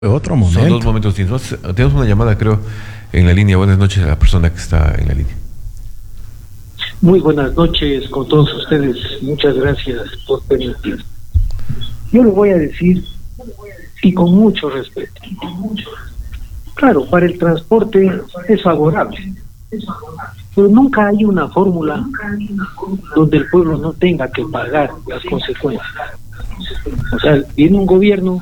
Otro momento. Son dos momentos distintos. Tenemos una llamada, creo, en la línea. Buenas noches a la persona que está en la línea. Muy buenas noches con todos ustedes. Muchas gracias por permitir. Yo lo voy a decir y con mucho respeto. Claro, para el transporte es favorable, pero nunca hay una fórmula donde el pueblo no tenga que pagar las consecuencias. O sea, viene un gobierno,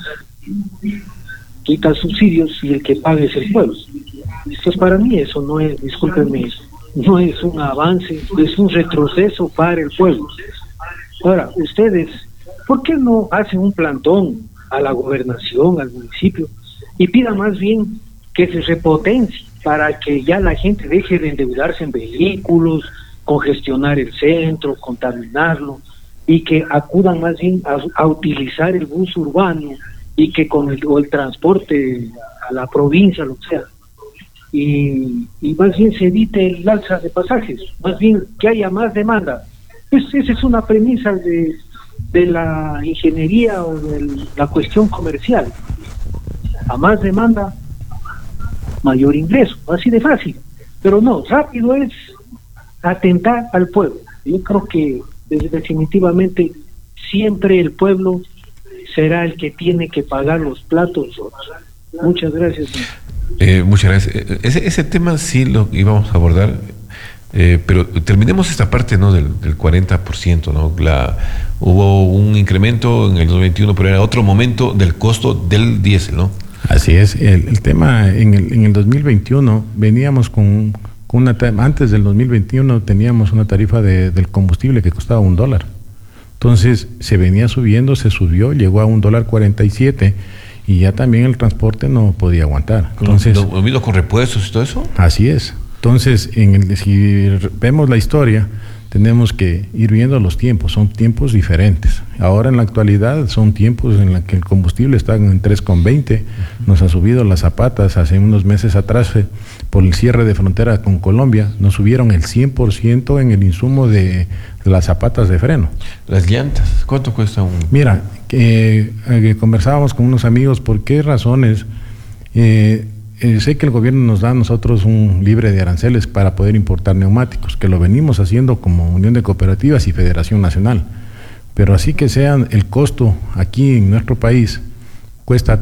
quita subsidios y el que pague es el pueblo. Entonces, para mí eso no es, discúlpenme, no es un avance, es un retroceso para el pueblo. Ahora, ustedes, ¿por qué no hacen un plantón a la gobernación, al municipio, y pidan más bien que se repotencie para que ya la gente deje de endeudarse en vehículos, congestionar el centro, contaminarlo, y que acudan más bien a utilizar el bus urbano y que con el transporte a la provincia, lo que sea, y más bien se evite el alza de pasajes, más bien que haya más demanda. Pues esa es una premisa de la ingeniería o de la cuestión comercial. A más demanda, mayor ingreso, así de fácil. Pero no, rápido es atentar al pueblo. Yo creo que definitivamente siempre el pueblo será el que tiene que pagar los platos rotos. Muchas gracias. Muchas gracias. Ese tema sí lo íbamos a abordar, pero terminemos esta parte, ¿no? del 40%, ¿no? Hubo un incremento en el 2021, pero era otro momento del costo del diésel, ¿no? Así es. El tema en el 2021 veníamos con una antes del 2021 teníamos una tarifa del combustible que costaba $1. Entonces se venía subiendo, se subió, llegó a $1.47 y ya también el transporte no podía aguantar. Entonces, ¿Lo mismo con repuestos y todo eso? Así es. Entonces, si vemos la historia, tenemos que ir viendo los tiempos, son tiempos diferentes. Ahora en la actualidad son tiempos en los que el combustible está en 3,20, nos ha subido las zapatas hace unos meses atrás por el cierre de frontera con Colombia, nos subieron el 100% en el insumo de las zapatas de freno. Las llantas, ¿cuánto cuesta un...? Mira, conversábamos con unos amigos por qué razones... sé que el gobierno nos da a nosotros un libre de aranceles para poder importar neumáticos, que lo venimos haciendo como Unión de Cooperativas y Federación Nacional, pero así que sean, el costo aquí en nuestro país cuesta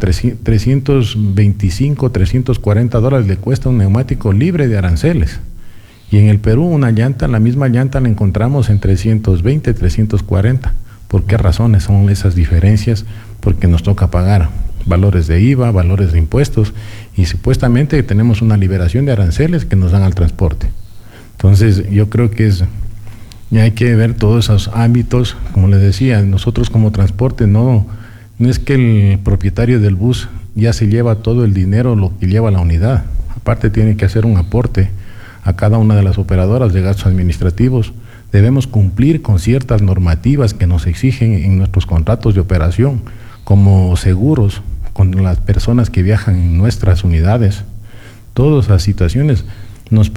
$325, $340 le cuesta un neumático libre de aranceles, y en el Perú una llanta, la misma llanta la encontramos en 320, 340. ¿Por qué razones son esas diferencias? Porque nos toca pagar valores de IVA, valores de impuestos, y supuestamente tenemos una liberación de aranceles que nos dan al transporte. Entonces yo creo que hay que ver todos esos ámbitos. Como les decía, nosotros como transporte no es que el propietario del bus ya se lleva todo el dinero, lo que lleva la unidad. Aparte tiene que hacer un aporte a cada una de las operadoras de gastos administrativos. Debemos cumplir con ciertas normativas que nos exigen en nuestros contratos de operación, como seguros con las personas que viajan en nuestras unidades. Todas esas situaciones nos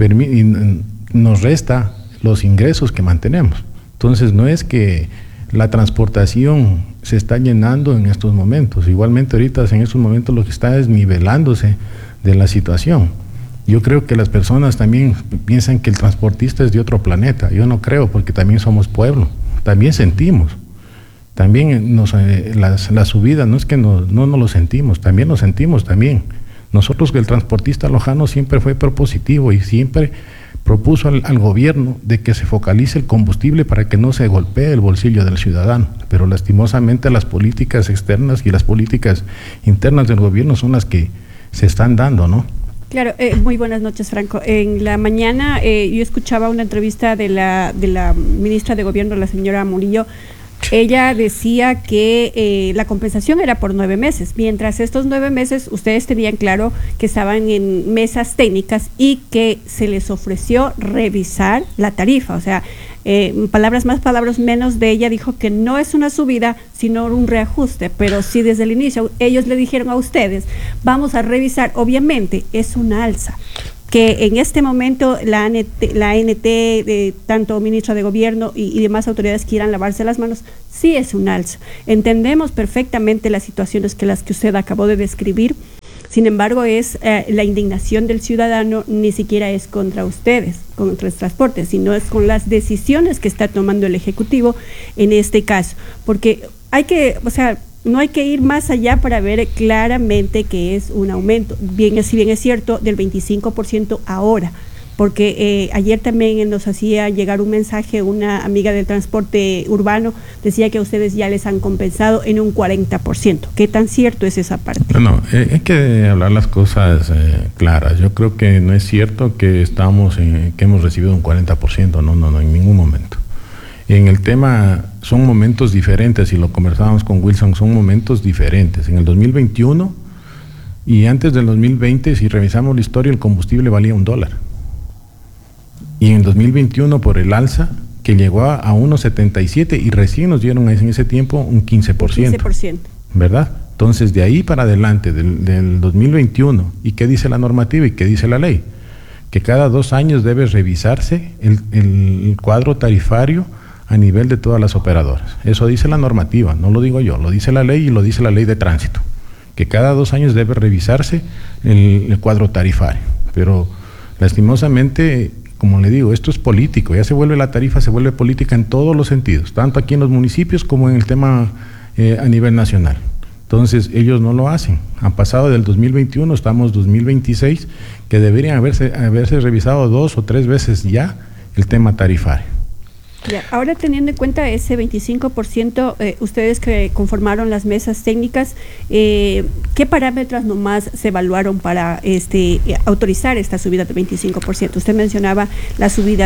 resta los ingresos que mantenemos. Entonces no es que la transportación se está llenando en estos momentos. Igualmente ahorita en estos momentos lo que está es nivelándose de la situación. Yo creo que las personas también piensan que el transportista es de otro planeta. Yo no creo, porque también somos pueblo, también sentimos. También la subida, no es que no lo sentimos, también lo sentimos también. Nosotros, el transportista lojano siempre fue propositivo y siempre propuso al gobierno de que se focalice el combustible para que no se golpee el bolsillo del ciudadano. Pero lastimosamente las políticas externas y las políticas internas del gobierno son las que se están dando, ¿no? Claro, muy buenas noches, Franco. En la mañana yo escuchaba una entrevista de la ministra de Gobierno, la señora Murillo. Ella decía que la compensación era por 9 meses, mientras estos 9 meses ustedes tenían claro que estaban en mesas técnicas y que se les ofreció revisar la tarifa. O sea, palabras más, palabras menos de ella dijo que no es una subida, sino un reajuste, pero si desde el inicio ellos le dijeron a ustedes, vamos a revisar, obviamente es una alza. que en este momento la ANT, tanto ministra de Gobierno y demás autoridades quieran lavarse las manos, sí es un alza. Entendemos perfectamente las situaciones las que usted acabó de describir. Sin embargo, es la indignación del ciudadano ni siquiera es contra ustedes, contra el transporte, sino es con las decisiones que está tomando el Ejecutivo en este caso. Porque no hay que ir más allá para ver claramente que es un aumento, si bien es cierto, del 25% ahora. Porque ayer también nos hacía llegar un mensaje una amiga del transporte urbano, decía que a ustedes ya les han compensado en un 40%. ¿Qué tan cierto es esa parte? No, hay que hablar las cosas claras. Yo creo que no es cierto que que hemos recibido un 40%, no, en ningún momento. En el tema son momentos diferentes, y lo conversábamos con Wilson, son momentos diferentes. En el 2021 y antes del 2020, si revisamos la historia, el combustible valía $1. Y en el 2021, por el alza, que llegó a 1.77, y recién nos dieron en ese tiempo un 15%. 15%. ¿Verdad? Entonces, de ahí para adelante, del 2021, ¿y qué dice la normativa y qué dice la ley? Que cada 2 años debe revisarse el cuadro tarifario a nivel de todas las operadoras. Eso dice la normativa, no lo digo yo, lo dice la ley y lo dice la ley de tránsito, que cada 2 años debe revisarse el cuadro tarifario. Pero lastimosamente, como le digo, esto es político, ya la tarifa se vuelve política en todos los sentidos, tanto aquí en los municipios como en el tema a nivel nacional. Entonces ellos no lo hacen. Han pasado del 2021, estamos 2026, que deberían haberse revisado 2 o 3 veces ya el tema tarifario. Ya, ahora teniendo en cuenta ese 25%, ustedes que conformaron las mesas técnicas, ¿qué parámetros nomás se evaluaron para autorizar esta subida del 25%? Usted mencionaba la subida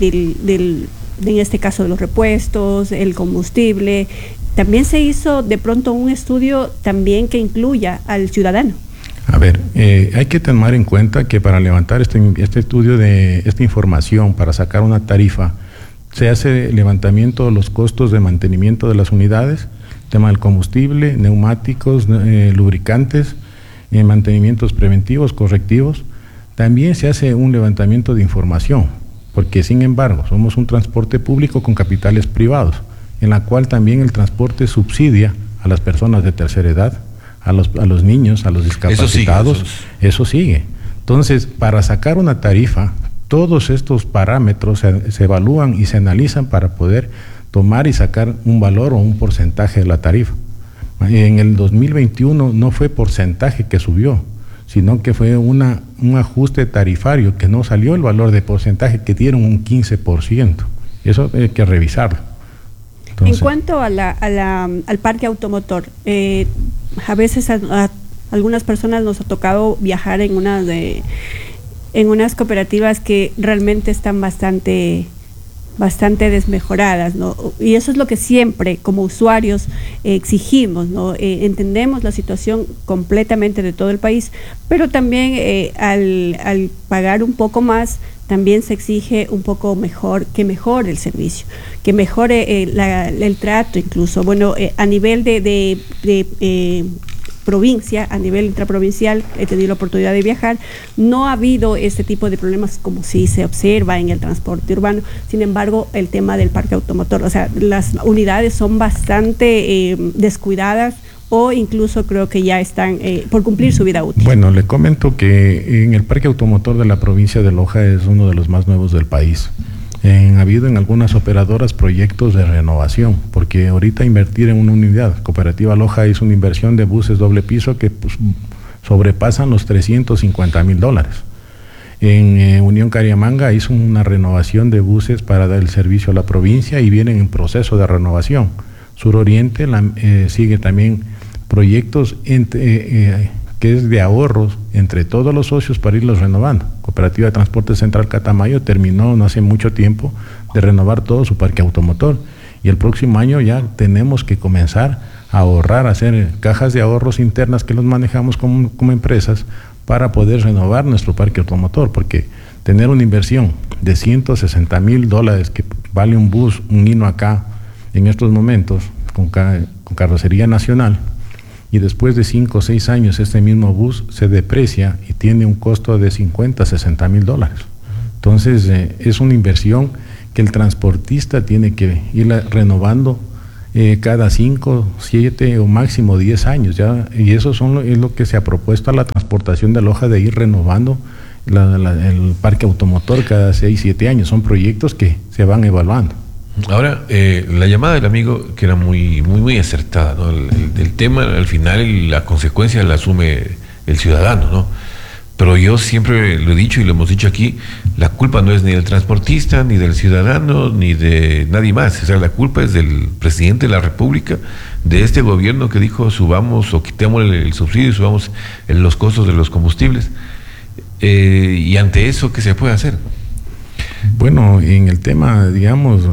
en este caso de los repuestos, el combustible. También se hizo de pronto un estudio también que incluya al ciudadano. A ver, hay que tener en cuenta que para levantar este estudio de esta información, para sacar una tarifa, se hace levantamiento de los costos de mantenimiento de las unidades, tema del combustible, neumáticos, lubricantes, mantenimientos preventivos, correctivos. También se hace un levantamiento de información, porque sin embargo somos un transporte público con capitales privados, en la cual también el transporte subsidia a las personas de tercera edad, a los niños, a los discapacitados. Eso sigue. Entonces, para sacar una tarifa, todos estos parámetros se evalúan y se analizan para poder tomar y sacar un valor o un porcentaje de la tarifa. En el 2021 no fue porcentaje que subió, sino que fue un ajuste tarifario que no salió el valor de porcentaje, que dieron un 15%. Eso hay que revisarlo. Entonces, en cuanto al parque automotor, a veces a algunas personas nos ha tocado viajar en unas cooperativas que realmente están bastante desmejoradas, ¿no? Y eso es lo que siempre como usuarios exigimos, ¿no? Entendemos la situación completamente de todo el país, pero también al pagar un poco más, también se exige un poco que mejore el servicio, que mejore el trato incluso. Bueno, a nivel de provincia, a nivel intraprovincial, he tenido la oportunidad de viajar, no ha habido este tipo de problemas como si se observa en el transporte urbano. Sin embargo, el tema del parque automotor, o sea, las unidades son bastante descuidadas, o incluso creo que ya están por cumplir su vida útil. Bueno, le comento que en el parque automotor de la provincia de Loja es uno de los más nuevos del país. Ha habido en algunas operadoras proyectos de renovación, porque ahorita invertir en una unidad, Cooperativa Loja hizo una inversión de buses doble piso que sobrepasan los $350,000. En Unión Cariamanga hizo una renovación de buses para dar el servicio a la provincia y vienen en proceso de renovación. Suroriente sigue también proyectos que es de ahorros entre todos los socios para irlos renovando. Cooperativa de Transporte Central Catamayo terminó no hace mucho tiempo de renovar todo su parque automotor, y el próximo año ya tenemos que comenzar a ahorrar, a hacer cajas de ahorros internas que los manejamos como empresas para poder renovar nuestro parque automotor, porque tener una inversión de $160,000 que vale un bus, un Hino acá en estos momentos con carrocería nacional, y después de 5 o 6 años este mismo bus se deprecia y tiene un costo de 50, 60 mil dólares. Entonces es una inversión que el transportista tiene que ir renovando cada 5, 7 o máximo 10 años, ¿ya? Y eso es lo que se ha propuesto a la transportación de Loja, de ir renovando el parque automotor cada 6, 7 años. Son proyectos que se van evaluando. Ahora, la llamada del amigo, que era muy acertada, ¿no? El tema, al final, la consecuencia la asume el ciudadano, ¿no? Pero yo siempre lo he dicho y lo hemos dicho aquí, la culpa no es ni del transportista, ni del ciudadano, ni de nadie más. O sea, la culpa es del presidente de la República, de este gobierno que dijo subamos o quitemos el subsidio y subamos los costos de los combustibles. Y ante eso, ¿qué se puede hacer? Bueno, en el tema, digamos,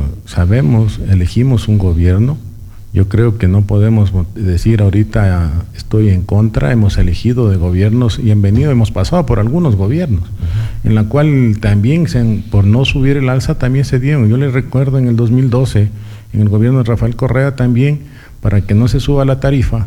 elegimos un gobierno. Yo creo que no podemos decir ahorita estoy en contra. Hemos elegido de gobiernos y hemos pasado por algunos gobiernos, en la cual también por no subir el alza también se dieron. Yo les recuerdo en el 2012, en el gobierno de Rafael Correa también, para que no se suba la tarifa,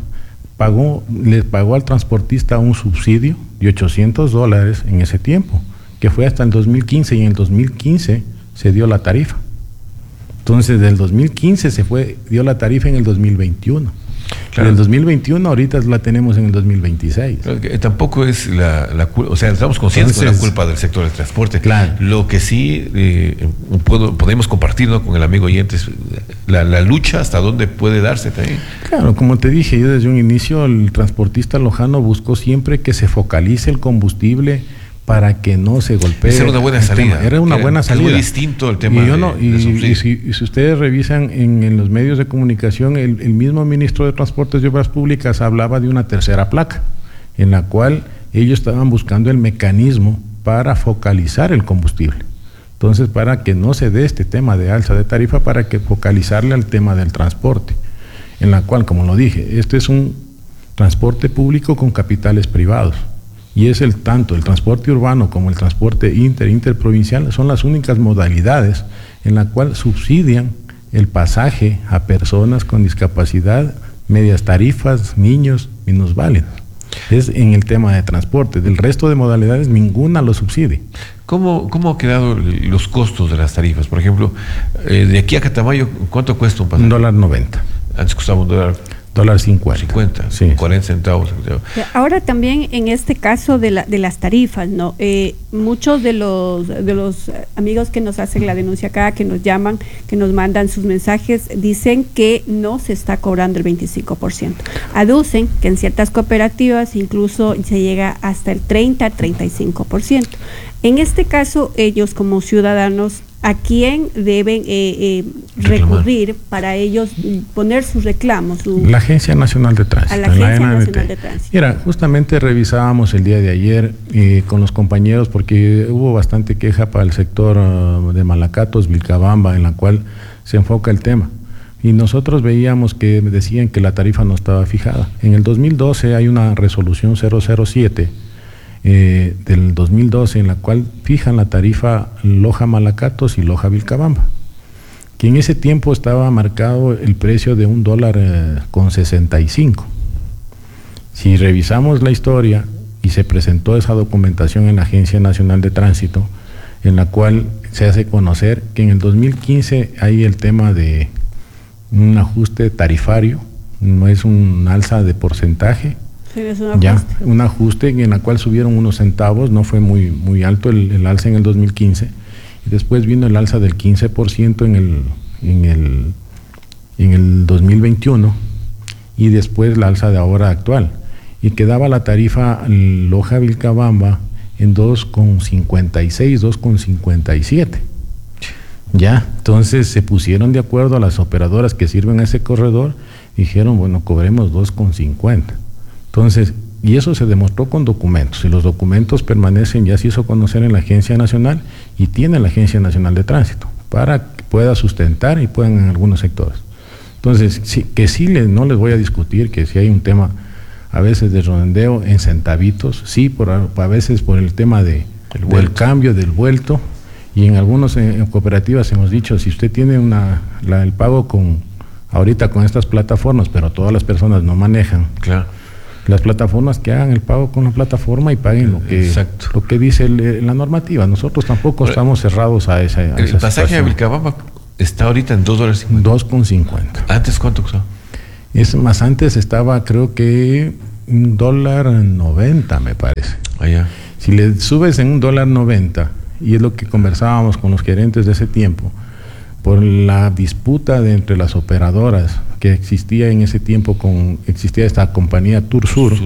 les pagó al transportista un subsidio de $800 en ese tiempo, que fue hasta el 2015, y en el 2015 se dio la tarifa. Entonces, del 2015 dio la tarifa en el 2021. Claro. Del 2021 ahorita la tenemos en el 2026. Claro, tampoco es la culpa, o sea, estamos conscientes de la culpa del sector del transporte. Claro. Lo que sí podemos compartir, ¿no?, con el amigo oyente es la lucha hasta dónde puede darse también. Claro, como te dije, yo desde un inicio, el transportista lojano buscó siempre que se focalice el combustible para que no se golpee. Esa era una buena salida. Era una buena salida. Es muy distinto el tema y si ustedes revisan en los medios de comunicación, el mismo ministro de Transportes y Obras Públicas hablaba de una tercera placa, en la cual ellos estaban buscando el mecanismo para focalizar el combustible. Entonces, para que no se dé este tema de alza de tarifa, para que focalizarle al tema del transporte, en la cual, como lo dije, este es un transporte público con capitales privados. Y es tanto el transporte urbano como el transporte interprovincial son las únicas modalidades en la cual subsidian el pasaje a personas con discapacidad, medias tarifas, niños, minusválidos. Es en el tema de transporte. Del resto de modalidades, ninguna lo subsidia. ¿Cómo han quedado los costos de las tarifas? Por ejemplo, de aquí a Catamayo, ¿cuánto cuesta un pasaje? $1.90. Antes costaba $1. $1.50, sí, 40 centavos. Ahora también en este caso de las tarifas, ¿no? Muchos de los amigos que nos hacen la denuncia acá, que nos llaman, que nos mandan sus mensajes, dicen que no se está cobrando el 25%. Aducen que en ciertas cooperativas incluso se llega hasta el 30-35%. En este caso, ellos como ciudadanos, ¿a quién deben recurrir para ellos poner sus reclamos? La Agencia Nacional de Tránsito. A la Agencia Nacional de Tránsito. Mira, justamente revisábamos el día de ayer con los compañeros, porque hubo bastante queja para el sector de Malacatos, Vilcabamba, en la cual se enfoca el tema. Y nosotros veíamos que decían que la tarifa no estaba fijada. En el 2012 hay una resolución 007 del 2012 en la cual fijan la tarifa Loja Malacatos y Loja Vilcabamba, que en ese tiempo estaba marcado el precio de $1.65. Si revisamos la historia, y se presentó esa documentación en la Agencia Nacional de Tránsito, en la cual se hace conocer que en el 2015 hay el tema de un ajuste tarifario, no es un alza de porcentaje. Sí, es un ajuste. Ya, un ajuste en la cual subieron unos centavos, no fue muy alto el alza en el 2015, y después vino el alza del 15% en el 2021, y después la alza de ahora actual, y quedaba la tarifa Loja Vilcabamba en 2.56, 2.57. Ya, entonces se pusieron de acuerdo a las operadoras que sirven a ese corredor, dijeron, bueno, cobremos 2.50. Entonces, y eso se demostró con documentos, y los documentos permanecen, ya se hizo conocer en la Agencia Nacional, y tiene la Agencia Nacional de Tránsito, para que pueda sustentar y puedan en algunos sectores. Entonces, sí, no les voy a discutir que si hay un tema a veces de redondeo en centavitos, sí, a veces por el tema del cambio del vuelto, y en algunas cooperativas hemos dicho, si usted tiene el pago ahorita con estas plataformas, pero todas las personas no manejan, claro, Las plataformas que hagan el pago con la plataforma y paguen lo que dice la normativa. Nosotros tampoco estamos cerrados a esa El pasaje situación. a Vilcabamba está ahorita en $2.50. 2,50. ¿Antes cuánto costaba? Es más, antes estaba creo que $1.90, me parece. Allá. Si le subes en $1.90, y es lo que conversábamos con los gerentes de ese tiempo, por la disputa entre las operadoras que existía en ese tiempo, existía esta compañía Tursur,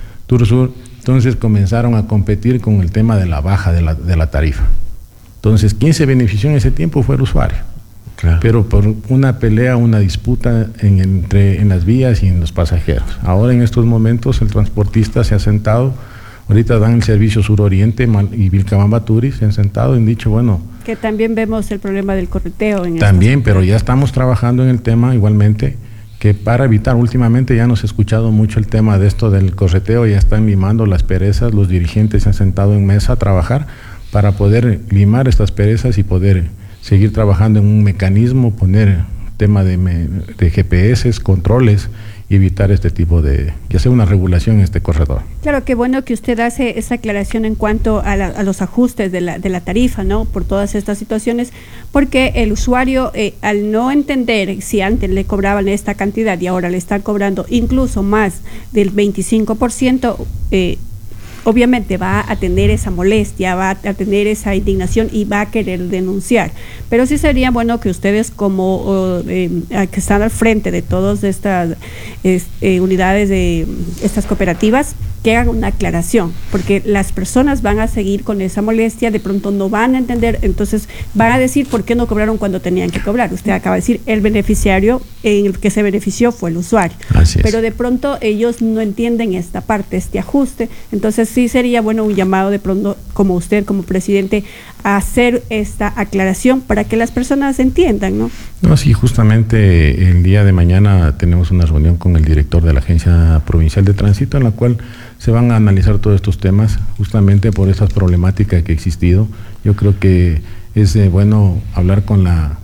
entonces comenzaron a competir con el tema de la baja de la tarifa. Entonces, quien se benefició en ese tiempo fue el usuario. Claro. Pero por una pelea, una disputa en las vías y en los pasajeros. Ahora en estos momentos el transportista se ha sentado, ahorita dan el servicio Suroriente y Vilcabamba Turis, se han sentado y han dicho, bueno... Que también vemos el problema del correteo. También, pero ya estamos trabajando en el tema igualmente, que para evitar, últimamente ya nos he escuchado mucho el tema de esto del correteo, ya están limando las perezas, los dirigentes se han sentado en mesa a trabajar para poder limar estas perezas y poder seguir trabajando en un mecanismo, poner tema de GPS, controles y evitar este tipo que hacer una regulación en este corredor. Claro, qué bueno que usted hace esa aclaración en cuanto a los ajustes de la tarifa, ¿no? Por todas estas situaciones, porque el usuario, al no entender si antes le cobraban esta cantidad y ahora le están cobrando incluso más del 25%, obviamente va a tener esa molestia, va a tener esa indignación y va a querer denunciar. Pero sí sería bueno que ustedes como que están al frente de todas estas unidades de estas cooperativas, que hagan una aclaración, porque las personas van a seguir con esa molestia, de pronto no van a entender, entonces van a decir por qué no cobraron cuando tenían que cobrar. Usted acaba de decir, el beneficiario en el que se benefició fue el usuario. Así es. Pero de pronto ellos no entienden esta parte, este ajuste, entonces sí sería bueno un llamado de pronto, como usted, como presidente, a hacer esta aclaración para que las personas entiendan, ¿no? No, sí, justamente el día de mañana tenemos una reunión con el director de la Agencia Provincial de Tránsito en la cual se van a analizar todos estos temas justamente por estas problemáticas que ha existido. Yo creo que es bueno hablar con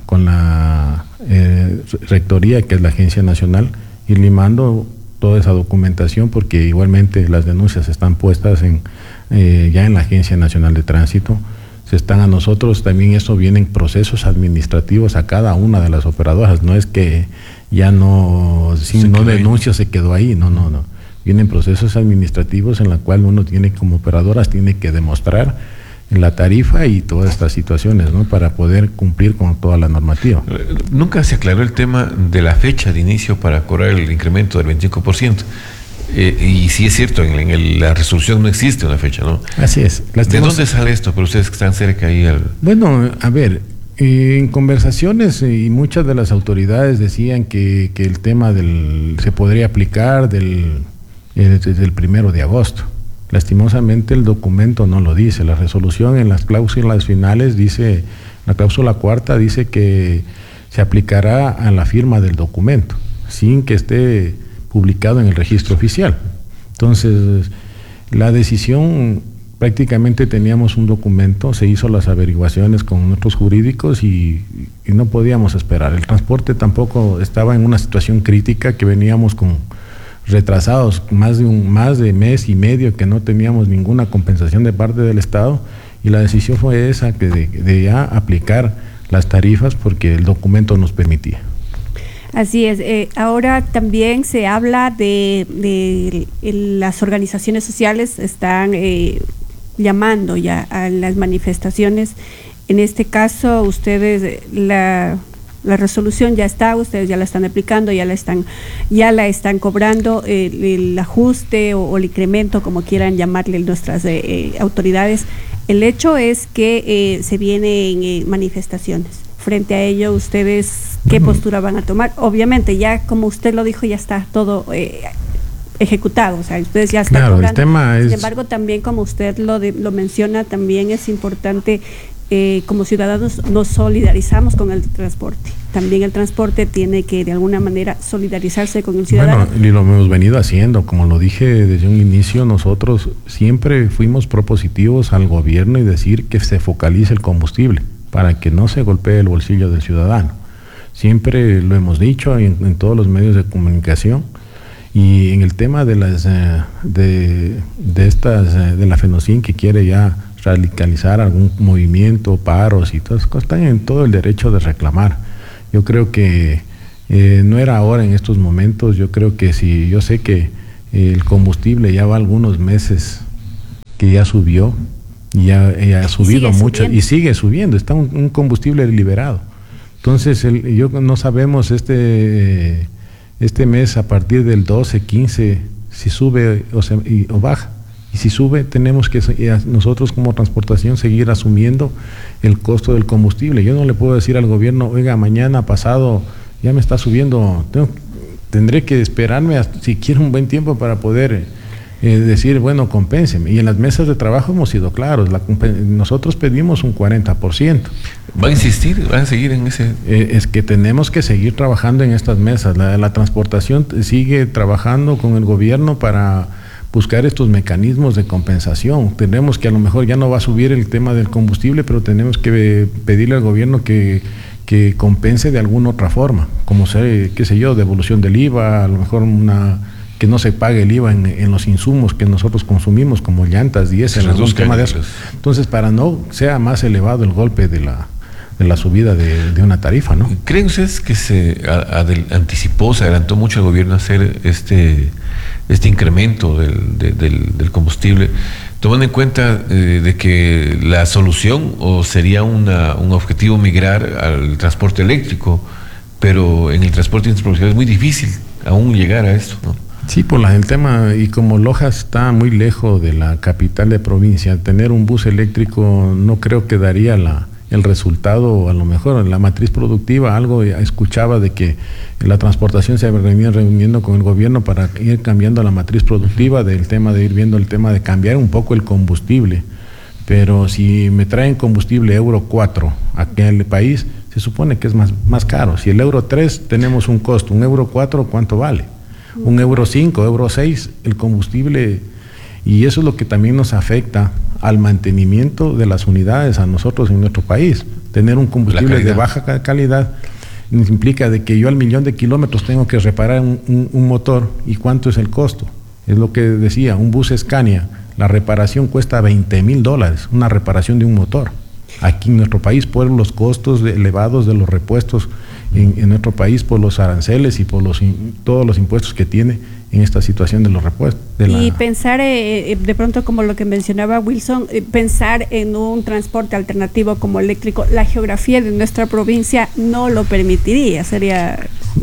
la rectoría, que es la Agencia Nacional, ir limando toda esa documentación, porque igualmente las denuncias están puestas ya en la Agencia Nacional de Tránsito. Se están a nosotros, también eso vienen procesos administrativos a cada una de las operadoras, no es que ya no, si no denuncia se quedó ahí, no. Vienen procesos administrativos en la cual uno tiene como operadoras, tiene que demostrar la tarifa y todas estas situaciones, ¿no? Para poder cumplir con toda la normativa. Nunca se aclaró el tema de la fecha de inicio para cobrar el incremento del 25%. Y sí es cierto, en la resolución no existe una fecha, ¿no? Así es. ¿De dónde sale esto? Pero ustedes que están cerca ahí. Bueno, a ver, en conversaciones y muchas de las autoridades decían que el tema se podría aplicar desde el 1 de agosto. Lastimosamente el documento no lo dice. La resolución en las cláusulas finales dice, la cláusula cuarta dice que se aplicará a la firma del documento, sin que esté publicado en el registro oficial. Entonces, la decisión, prácticamente teníamos un documento, se hizo las averiguaciones con nuestros jurídicos y no podíamos esperar. El transporte tampoco estaba en una situación crítica, que veníamos con retrasados más de mes y medio, que no teníamos ninguna compensación de parte del Estado, y la decisión fue esa, que de ya aplicar las tarifas porque el documento nos permitía. Así es. Ahora también se habla de las organizaciones sociales están llamando ya a las manifestaciones. En este caso, ustedes la resolución ya está, ustedes ya la están aplicando, ya la están cobrando, el ajuste o el incremento, como quieran llamarle nuestras autoridades. El hecho es que se vienen manifestaciones. Frente a ello, ¿ustedes qué postura van a tomar? Obviamente, ya como usted lo dijo, ya está todo ejecutado, o sea, ustedes ya están cobrando. El tema es... Sin embargo, también como usted lo menciona, también es importante, como ciudadanos nos solidarizamos con el transporte. También el transporte tiene que de alguna manera solidarizarse con el ciudadano. Bueno, y lo hemos venido haciendo, como lo dije desde un inicio, nosotros siempre fuimos propositivos al gobierno y decir que se focalice el combustible para que no se golpee el bolsillo del ciudadano. Siempre lo hemos dicho en todos los medios de comunicación, Y en el tema de las de la FENOCIN, que quiere ya radicalizar algún movimiento, paros y todas esas cosas, están en todo el derecho de reclamar. Yo creo que no era ahora en estos momentos. Yo creo que si yo sé que el combustible ya va algunos meses que ya subió, y ya ha subido mucho y sigue subiendo, está un combustible liberado. Entonces yo no sabemos este mes a partir del 12, 15 si sube o baja. Y si sube, tenemos que nosotros como transportación seguir asumiendo el costo del combustible. Yo no le puedo decir al gobierno, oiga, mañana pasado ya me está subiendo, tendré que esperarme si quiero un buen tiempo para poder decir, bueno, compénseme. Y en las mesas de trabajo hemos sido claros, nosotros pedimos un 40%. ¿Va a insistir? ¿Va a seguir en ese...? Es que tenemos que seguir trabajando en estas mesas. La transportación sigue trabajando con el gobierno para buscar estos mecanismos de compensación. Tenemos que, a lo mejor ya no va a subir el tema del combustible, pero tenemos que pedirle al gobierno que compense de alguna otra forma, como qué sé yo, devolución del IVA, a lo mejor que no se pague el IVA en los insumos que nosotros consumimos, como llantas, diésel, algún tema de eso. Entonces, para no sea más elevado el golpe de la subida de una tarifa, ¿no? ¿Creen ustedes que se adelantó mucho el gobierno a hacer este incremento del combustible, tomando en cuenta de que la solución o sería un objetivo migrar al transporte eléctrico, pero en el transporte interprovincial es muy difícil aún llegar a esto, ¿no? Sí, por el tema, y como Loja está muy lejos de la capital de provincia, tener un bus eléctrico no creo que daría el resultado. A lo mejor en la matriz productiva algo escuchaba de que la transportación se venía reuniendo con el gobierno para ir cambiando la matriz productiva, del tema de ir viendo el tema de cambiar un poco el combustible. Pero si me traen combustible Euro 4 aquí en el país, se supone que es más caro. Si el Euro 3 tenemos un costo, un Euro 4, ¿cuánto vale? Un Euro 5, Euro 6, el combustible, y eso es lo que también nos afecta al mantenimiento de las unidades a nosotros en nuestro país. Tener un combustible de baja calidad implica de que yo al 1,000,000 de kilómetros tengo que reparar un motor. ¿Y cuánto es el costo? Es lo que decía, un bus Scania, la reparación cuesta $20,000, una reparación de un motor. Aquí en nuestro país, por los costos elevados de los repuestos en nuestro país, por los aranceles y por todos los impuestos que tiene en esta situación de los repuestos. Y pensar, de pronto, como lo que mencionaba Wilson, pensar en un transporte alternativo como eléctrico, la geografía de nuestra provincia no lo permitiría, sería...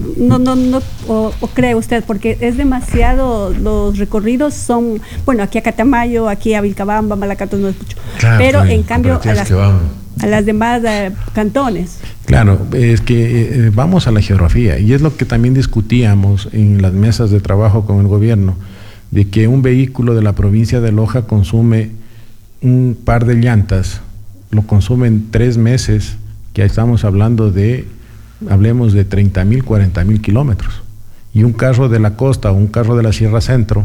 o cree usted, porque es demasiado, los recorridos son, bueno, aquí a Catamayo, aquí a Vilcabamba, Malacatos no es mucho, claro, pero en cambio a las demás cantones. Claro, es que vamos a la geografía, y es lo que también discutíamos en las mesas de trabajo con el gobierno, de que un vehículo de la provincia de Loja consume un par de llantas, lo consume en 3 meses, que estamos hablando hablemos de 30,000, 40,000 kilómetros. Y un carro de la costa o un carro de la Sierra Centro,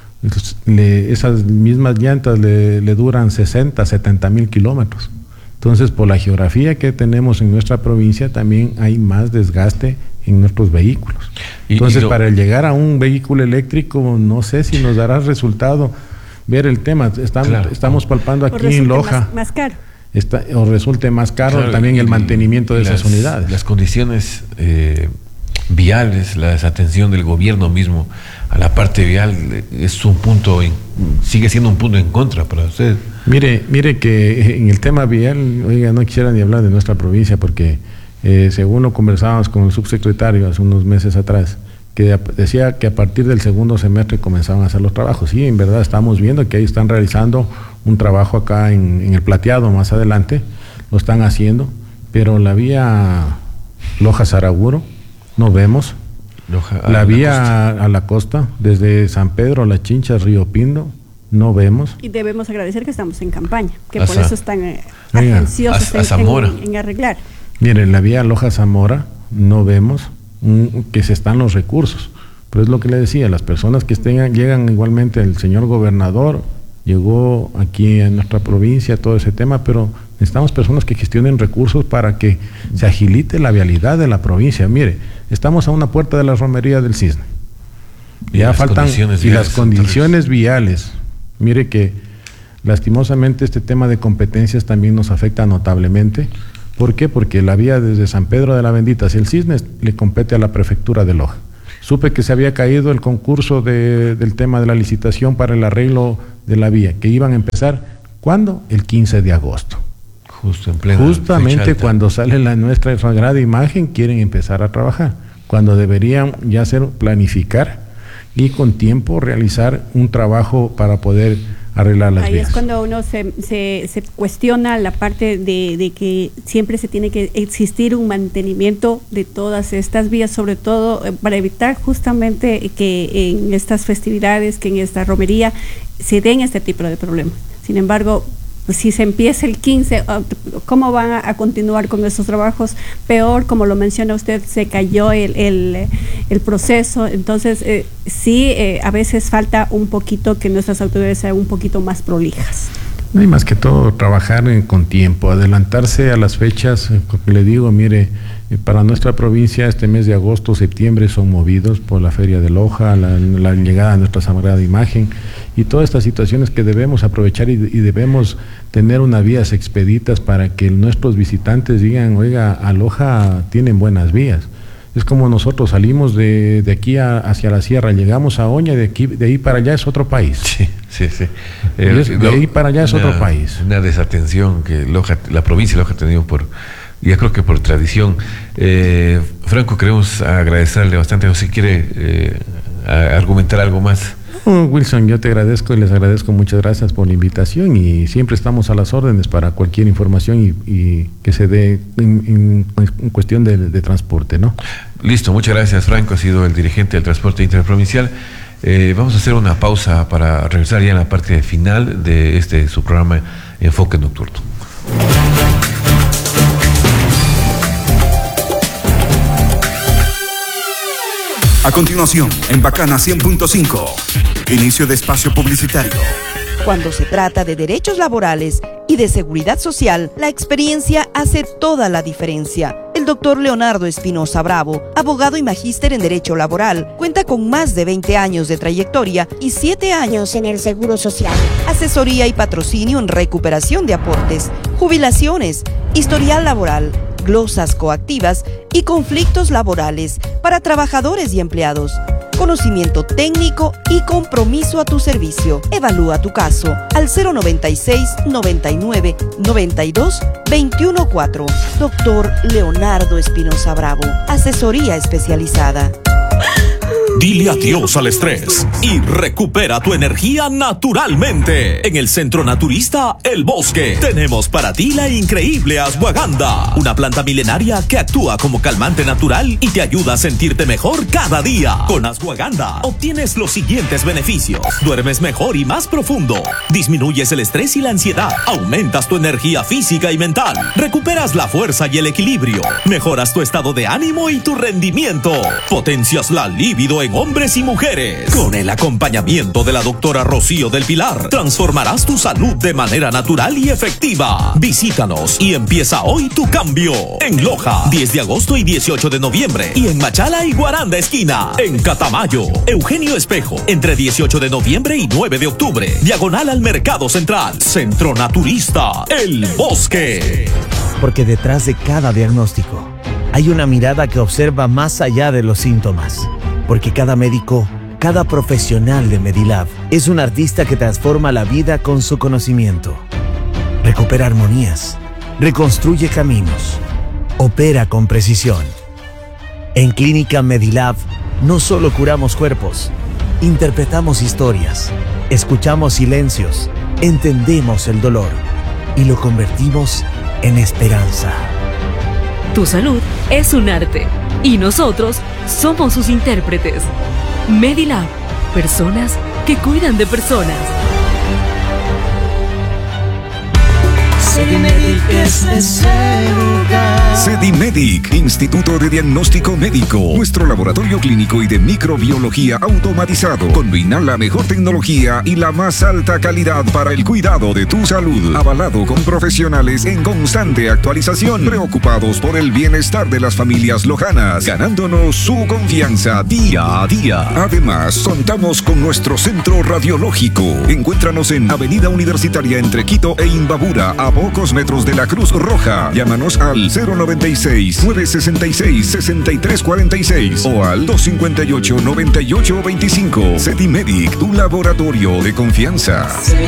esas mismas llantas le duran 60, 70,000 kilómetros. Entonces, por la geografía que tenemos en nuestra provincia, también hay más desgaste en nuestros vehículos. Entonces, para llegar a un vehículo eléctrico, no sé si nos dará resultado ver el tema. Estamos palpando aquí en Loja. Más caro. O resulte más caro también el mantenimiento de esas unidades. Las condiciones viales, la desatención del gobierno mismo a la parte vial es sigue siendo un punto en contra para usted. Mire que en el tema vial, oiga, no quisiera ni hablar de nuestra provincia, porque según lo conversábamos con el subsecretario hace unos meses atrás, que decía que a partir del segundo semestre comenzaban a hacer los trabajos. Sí, en verdad estamos viendo que ahí están realizando un trabajo acá en el Plateado, más adelante lo están haciendo, pero la vía Loja-Saraguro no vemos. La vía a la costa, desde San Pedro, Las Chinchas, Río Pindo, no vemos. Y debemos agradecer que estamos en campaña, que por eso están agenciosos en arreglar. Miren, la vía Loja-Zamora no vemos que se están los recursos, pero es lo que le decía, las personas que llegan igualmente, el señor gobernador llegó aquí en nuestra provincia, todo ese tema, pero necesitamos personas que gestionen recursos para que se agilite la vialidad de la provincia. Mire, estamos a una puerta de la romería del Cisne. Ya faltan, y las condiciones viales. Mire que lastimosamente este tema de competencias también nos afecta notablemente. ¿Por qué? Porque la vía desde San Pedro de la Bendita hacia el Cisne le compete a la prefectura de Loja. Supe que se había caído el concurso del tema de la licitación para el arreglo de la vía, que iban a empezar, ¿cuándo? El 15 de agosto. Justo en plena Justamente cuando sale nuestra sagrada imagen, quieren empezar a trabajar, cuando deberían ya planificar y con tiempo realizar un trabajo para poder arreglar las vías. Ahí es cuando uno se cuestiona la parte de que siempre se tiene que existir un mantenimiento de todas estas vías, sobre todo para evitar justamente que en estas festividades, que en esta romería se den este tipo de problemas. Sin embargo, pues si se empieza el 15, ¿cómo van a continuar con esos trabajos? Peor, como lo menciona usted, se cayó el proceso. Entonces, sí, a veces falta un poquito que nuestras autoridades sean un poquito más prolijas. No hay más que todo trabajar con tiempo, adelantarse a las fechas. Le digo, mire, para nuestra provincia este mes de agosto, septiembre son movidos por la Feria de Loja, la llegada de nuestra sagrada imagen y todas estas situaciones que debemos aprovechar y debemos tener unas vías expeditas para que nuestros visitantes digan, oiga, a Loja tienen buenas vías. Es como nosotros salimos de aquí hacia la sierra, llegamos a Oña y de ahí para allá es otro país. Sí. De ahí para allá es otro país. Una desatención que la provincia de Loja ha tenido ya creo que por tradición. Franco, queremos agradecerle bastante. No sé si quiere argumentar algo más. Wilson, yo te agradezco y les agradezco, muchas gracias por la invitación y siempre estamos a las órdenes para cualquier información y que se dé en cuestión de transporte, ¿no? Listo, muchas gracias, Franco, ha sido el dirigente del transporte interprovincial. Vamos a hacer una pausa para regresar ya en la parte final de su programa Enfoque Nocturno. A continuación, en Bacana 100.5, inicio de espacio publicitario. Cuando se trata de derechos laborales y de seguridad social, la experiencia hace toda la diferencia. El doctor Leonardo Espinosa Bravo, abogado y magíster en Derecho Laboral, cuenta con más de 20 años de trayectoria y 7 años en el Seguro Social. Asesoría y patrocinio en recuperación de aportes, jubilaciones, historial laboral, glosas coactivas y conflictos laborales para trabajadores y empleados. Conocimiento técnico y compromiso a tu servicio. Evalúa tu caso al 096 99 92 21 4. Doctor Leonardo Espinosa Bravo. Asesoría especializada. Dile adiós al estrés y recupera tu energía naturalmente. En el Centro Naturista El Bosque tenemos para ti la increíble ashwagandha, una planta milenaria que actúa como calmante natural y te ayuda a sentirte mejor cada día. Con ashwagandha obtienes los siguientes beneficios: duermes mejor y más profundo, disminuyes el estrés y la ansiedad, aumentas tu energía física y mental, recuperas la fuerza y el equilibrio, mejoras tu estado de ánimo y tu rendimiento, potencias la libido en hombres y mujeres. Con el acompañamiento de la doctora Rocío del Pilar, transformarás tu salud de manera natural y efectiva. Visítanos y empieza hoy tu cambio. En Loja, 10 de agosto y 18 de noviembre. Y en Machala y Guaranda Esquina. En Catamayo, Eugenio Espejo, entre 18 de noviembre y 9 de octubre. Diagonal al Mercado Central. Centro Naturista El Bosque. Porque detrás de cada diagnóstico hay una mirada que observa más allá de los síntomas. Porque cada médico, cada profesional de Medilab es un artista que transforma la vida con su conocimiento. Recupera armonías, reconstruye caminos, opera con precisión. En Clínica Medilab no solo curamos cuerpos, interpretamos historias, escuchamos silencios, entendemos el dolor y lo convertimos en esperanza. Tu salud es un arte y nosotros somos sus intérpretes. Medilab, personas que cuidan de personas. Seguimedic es ese lugar. Sedimedic, Instituto de Diagnóstico Médico. Nuestro laboratorio clínico y de microbiología automatizado combina la mejor tecnología y la más alta calidad para el cuidado de tu salud. Avalado con profesionales en constante actualización, preocupados por el bienestar de las familias lojanas, ganándonos su confianza día a día. Además, contamos con nuestro centro radiológico. Encuéntranos en Avenida Universitaria entre Quito e Imbabura, a pocos metros de la Cruz Roja. Llámanos al 096-966-6346 o al 258-9825. Sedimedic, tu laboratorio de confianza.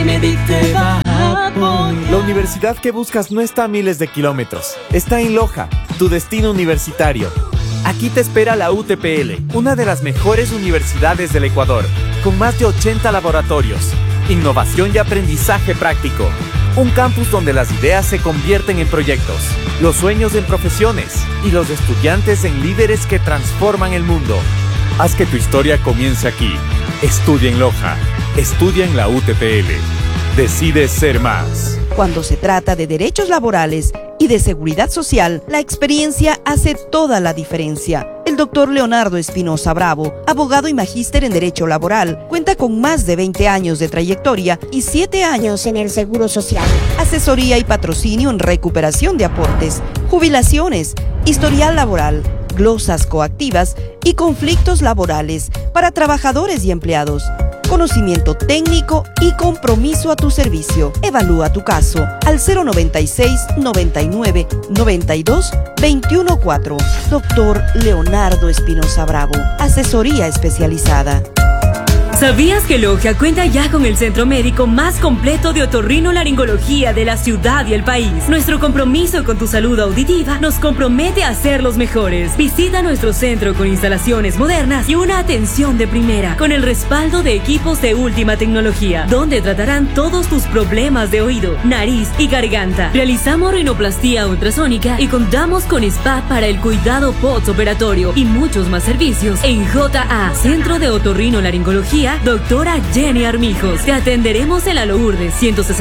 La universidad que buscas no está a miles de kilómetros. Está en Loja, tu destino universitario. Aquí te espera la UTPL, una de las mejores universidades del Ecuador, con más de 80 laboratorios, innovación y aprendizaje práctico. Un campus donde las ideas se convierten en proyectos, los sueños en profesiones y los estudiantes en líderes que transforman el mundo. Haz que tu historia comience aquí. Estudia en Loja. Estudia en la UTPL. Decide ser más. Cuando se trata de derechos laborales y de seguridad social, la experiencia hace toda la diferencia. El doctor Leonardo Espinosa Bravo, abogado y magíster en Derecho Laboral, cuenta con más de 20 años de trayectoria y 7 años en el Seguro Social. Asesoría y patrocinio en recuperación de aportes, jubilaciones, historial laboral, glosas coactivas y conflictos laborales para trabajadores y empleados. Conocimiento técnico y compromiso a tu servicio. Evalúa tu caso al 096 99 92 214. Doctor Leonardo Espinosa Bravo. Asesoría especializada. ¿Sabías que Loja cuenta ya con el centro médico más completo de otorrinolaringología de la ciudad y el país? Nuestro compromiso con tu salud auditiva nos compromete a ser los mejores. Visita nuestro centro con instalaciones modernas y una atención de primera, con el respaldo de equipos de última tecnología, donde tratarán todos tus problemas de oído, nariz y garganta. Realizamos rinoplastía ultrasónica y contamos con spa para el cuidado postoperatorio y muchos más servicios en JA, Centro de Otorrinolaringología Doctora Jenny Armijos. Te atenderemos en la Lourdes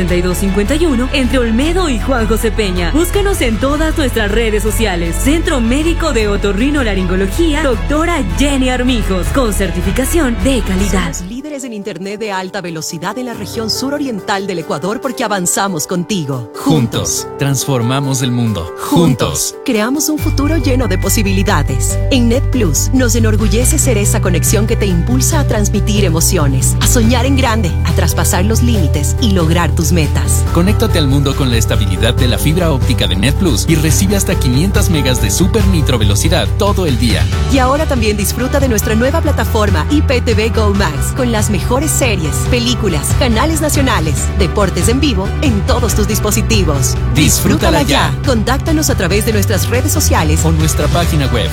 16251 entre Olmedo y Juan José Peña. Búscanos en todas nuestras redes sociales. Centro Médico de Otorrinolaringología Doctora Jenny Armijos, con certificación de calidad. Somos líderes en internet de alta velocidad en la región suroriental del Ecuador porque avanzamos contigo. Juntos transformamos el mundo. Juntos creamos un futuro lleno de posibilidades. En NetPlus nos enorgullece ser esa conexión que te impulsa a transmitir emociones, a soñar en grande, a traspasar los límites y lograr tus metas. Conéctate al mundo con la estabilidad de la fibra óptica de NetPlus y recibe hasta 500 megas de super nitro velocidad todo el día. Y ahora también disfruta de nuestra nueva plataforma IPTV Go Max con las mejores series, películas, canales nacionales, deportes en vivo en todos tus dispositivos. Disfrútala ya. Contáctanos a través de nuestras redes sociales o nuestra página web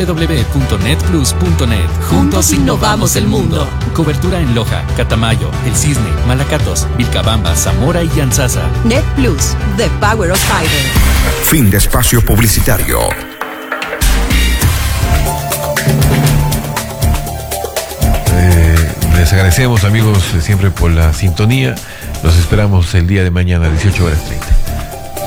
www.netplus.net. Juntos innovamos el mundo. Cobertura en Loja, Catamayo, El Cisne, Malacatos, Vilcabamba, Zamora y Llanzasa. NetPlus, the power of fiber. Fin de espacio publicitario. Les agradecemos, amigos, siempre por la sintonía. Los esperamos el día de mañana, 18:30.